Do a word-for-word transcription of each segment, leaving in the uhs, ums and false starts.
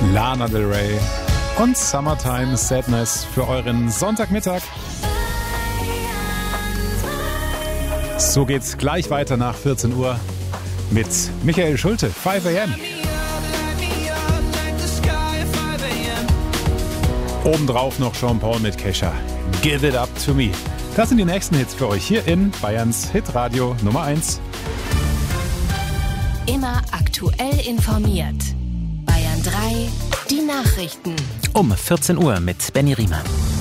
Lana Del Rey und Summertime Sadness für euren Sonntagmittag. So geht's gleich weiter nach vierzehn Uhr mit Michael Schulte, fünf a m. Obendrauf noch Jean-Paul mit Kesha. Give it up to me. Das sind die nächsten Hits für euch hier in Bayerns Hitradio Nummer eins. Immer aktuell informiert. Bayern drei, die Nachrichten. Um vierzehn Uhr mit Benny Riemer.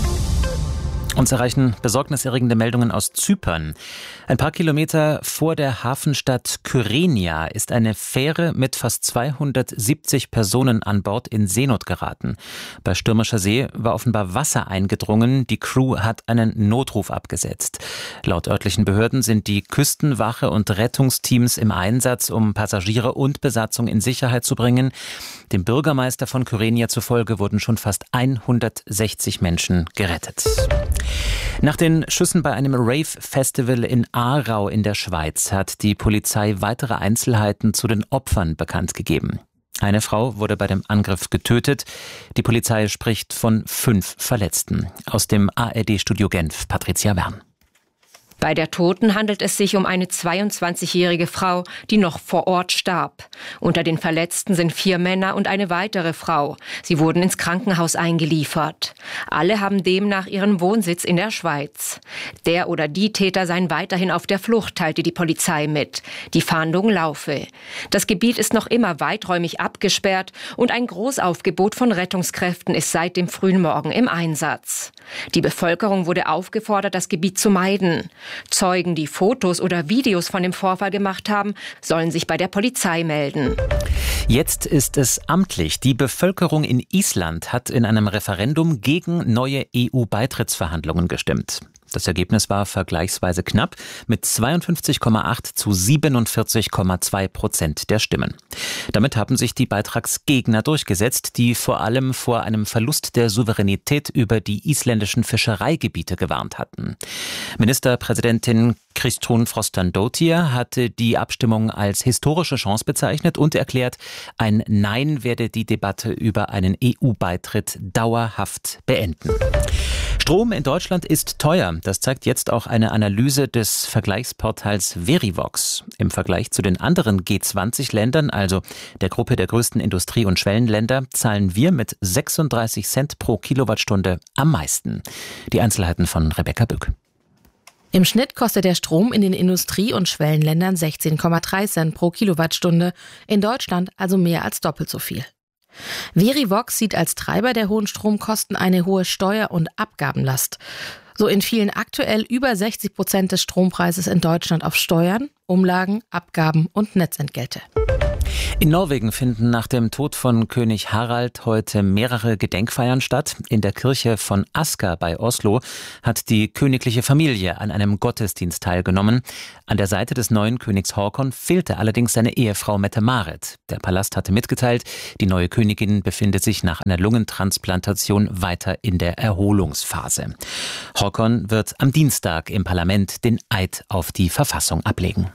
Uns erreichen besorgniserregende Meldungen aus Zypern. Ein paar Kilometer vor der Hafenstadt Kyrenia ist eine Fähre mit fast zweihundertsiebzig Personen an Bord in Seenot geraten. Bei stürmischer See war offenbar Wasser eingedrungen. Die Crew hat einen Notruf abgesetzt. Laut örtlichen Behörden sind die Küstenwache und Rettungsteams im Einsatz, um Passagiere und Besatzung in Sicherheit zu bringen. Dem Bürgermeister von Kyrenia zufolge wurden schon fast hundertsechzig Menschen gerettet. Nach den Schüssen bei einem Rave-Festival in Aarau in der Schweiz hat die Polizei weitere Einzelheiten zu den Opfern bekannt gegeben. Eine Frau wurde bei dem Angriff getötet. Die Polizei spricht von fünf Verletzten. Aus dem A R D-Studio Genf, Patricia Wern. Bei der Toten handelt es sich um eine zweiundzwanzigjährige Frau, die noch vor Ort starb. Unter den Verletzten sind vier Männer und eine weitere Frau. Sie wurden ins Krankenhaus eingeliefert. Alle haben demnach ihren Wohnsitz in der Schweiz. Der oder die Täter seien weiterhin auf der Flucht, teilte die Polizei mit. Die Fahndung laufe. Das Gebiet ist noch immer weiträumig abgesperrt und ein Großaufgebot von Rettungskräften ist seit dem frühen Morgen im Einsatz. Die Bevölkerung wurde aufgefordert, das Gebiet zu meiden. Zeugen, die Fotos oder Videos von dem Vorfall gemacht haben, sollen sich bei der Polizei melden. Jetzt ist es amtlich. Die Bevölkerung in Island hat in einem Referendum gegen neue E U-Beitrittsverhandlungen gestimmt. Das Ergebnis war vergleichsweise knapp mit zweiundfünfzig Komma acht zu siebenundvierzig Komma zwei Prozent der Stimmen. Damit haben sich die Beitragsgegner durchgesetzt, die vor allem vor einem Verlust der Souveränität über die isländischen Fischereigebiete gewarnt hatten. Ministerpräsidentin Kristrún Frostadóttir hatte die Abstimmung als historische Chance bezeichnet und erklärt, ein Nein werde die Debatte über einen E U-Beitritt dauerhaft beenden. Strom in Deutschland ist teuer. Das zeigt jetzt auch eine Analyse des Vergleichsportals Verivox. Im Vergleich zu den anderen G zwanzig Ländern, also der Gruppe der größten Industrie- und Schwellenländer, zahlen wir mit sechsunddreißig Cent pro Kilowattstunde am meisten. Die Einzelheiten von Rebecca Bück. Im Schnitt kostet der Strom in den Industrie- und Schwellenländern sechzehn Komma drei Cent pro Kilowattstunde, in Deutschland also mehr als doppelt so viel. Verivox sieht als Treiber der hohen Stromkosten eine hohe Steuer- und Abgabenlast. So entfielen aktuell über sechzig Prozent des Strompreises in Deutschland auf Steuern, Umlagen, Abgaben und Netzentgelte. In Norwegen finden nach dem Tod von König Harald heute mehrere Gedenkfeiern statt. In der Kirche von Asker bei Oslo hat die königliche Familie an einem Gottesdienst teilgenommen. An der Seite des neuen Königs Håkon fehlte allerdings seine Ehefrau Mette-Marit. Der Palast hatte mitgeteilt, die neue Königin befindet sich nach einer Lungentransplantation weiter in der Erholungsphase. Håkon wird am Dienstag im Parlament den Eid auf die Verfassung ablegen.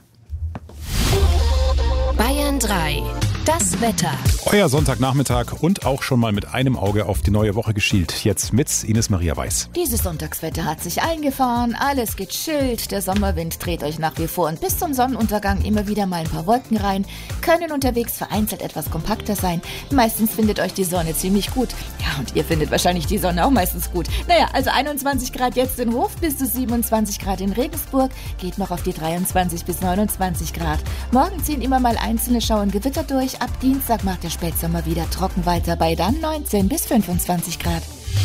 Bayern drei, das Wetter. Euer Sonntagnachmittag und auch schon mal mit einem Auge auf die neue Woche geschielt. Jetzt mit Ines Maria Weiß. Dieses Sonntagswetter hat sich eingefahren, alles gechillt, der Sommerwind dreht euch nach wie vor und bis zum Sonnenuntergang immer wieder mal ein paar Wolken rein, können unterwegs vereinzelt etwas kompakter sein. Meistens findet euch die Sonne ziemlich gut. Ja, und ihr findet wahrscheinlich die Sonne auch meistens gut. Naja, also einundzwanzig Grad jetzt in Hof bis zu siebenundzwanzig Grad in Regensburg, geht noch auf die dreiundzwanzig bis neunundzwanzig Grad. Morgen ziehen immer mal einzelne Schauer und Gewitter durch, ab Dienstag macht der Spätsommer wieder trocken weiter bei dann neunzehn bis fünfundzwanzig Grad.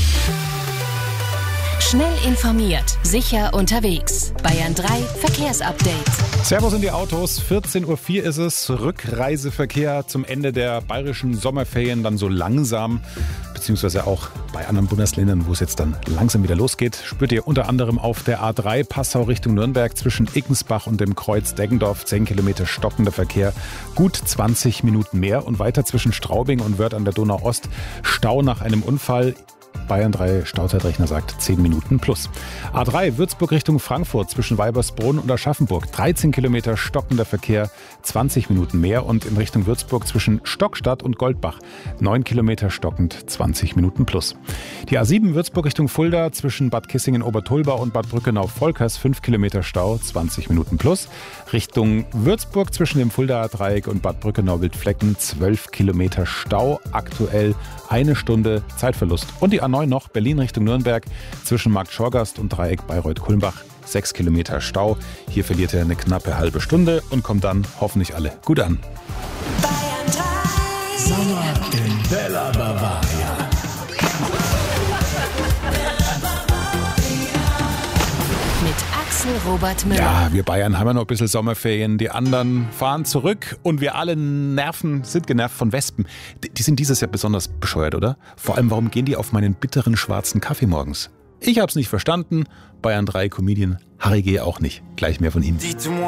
Schnell informiert, sicher unterwegs. Bayern drei Verkehrsupdate. Servus in die Autos, vierzehn Uhr vier ist es, Rückreiseverkehr zum Ende der bayerischen Sommerferien dann so langsam, beziehungsweise auch bei anderen Bundesländern, wo es jetzt dann langsam wieder losgeht, spürt ihr unter anderem auf der A drei Passau Richtung Nürnberg zwischen Iggensbach und dem Kreuz Deggendorf zehn Kilometer stockender Verkehr, gut zwanzig Minuten mehr und weiter zwischen Straubing und Wörth an der Donau Ost, Stau nach einem Unfall. Bayern drei Stauzeitrechner sagt zehn Minuten plus. A drei Würzburg Richtung Frankfurt zwischen Weibersbrunn und Aschaffenburg. dreizehn Kilometer stockender Verkehr, zwanzig Minuten mehr. Und in Richtung Würzburg zwischen Stockstadt und Goldbach. neun Kilometer stockend, zwanzig Minuten plus. Die A sieben Würzburg Richtung Fulda zwischen Bad Kissingen-Obertulba und Bad Brückenau-Volkers. fünf Kilometer Stau, zwanzig Minuten plus. Richtung Würzburg zwischen dem Fuldaer Dreieck und Bad Brückenau-Wildflecken. zwölf Kilometer Stau. Aktuell eine Stunde Zeitverlust. Und die A neun noch, Berlin Richtung Nürnberg, zwischen Markt Schorgast und Dreieck Bayreuth-Kulmbach, sechs Kilometer Stau. Hier verliert er eine knappe halbe Stunde und kommt dann hoffentlich alle gut an. Bayern drei. Sommer in Bella Bavaria. Mit Axel Robert Müller. Ja, wir Bayern haben ja noch ein bisschen Sommerferien. Die anderen fahren zurück und wir alle nerven, sind genervt von Wespen. Die, die sind dieses Jahr besonders bescheuert, oder? Vor allem, warum gehen die auf meinen bitteren schwarzen Kaffee morgens? Ich hab's nicht verstanden. Bayern drei Comedian Harry G. auch nicht. Gleich mehr von ihm.